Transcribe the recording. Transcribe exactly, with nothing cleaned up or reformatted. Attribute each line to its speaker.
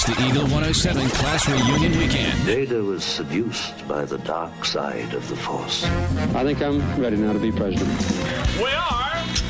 Speaker 1: It's the Eagle one oh seven Class Reunion Weekend.
Speaker 2: Data was seduced by the dark side of the Force.
Speaker 3: I think I'm ready now to be president.
Speaker 4: We are